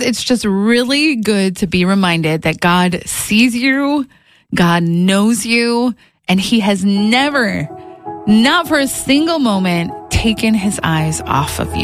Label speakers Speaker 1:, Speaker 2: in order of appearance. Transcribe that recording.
Speaker 1: it's just really good to be reminded that God sees you, God knows you, and he has never, not for a single moment, taken his eyes off of you.